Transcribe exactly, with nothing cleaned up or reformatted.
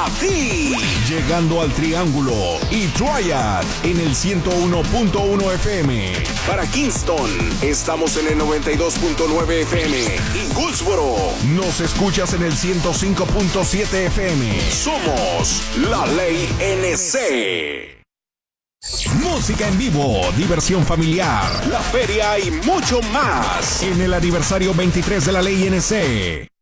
ti. Llegando al Triángulo y Triad en el ciento uno punto uno F M. Para Kingston, estamos en el noventa y dos punto nueve F M. Y Goldsboro, nos escuchas en el ciento cinco punto siete F M. Somos La Ley N C. Música en vivo, diversión familiar, la feria y mucho más en el aniversario veintitrés de La Ley N C.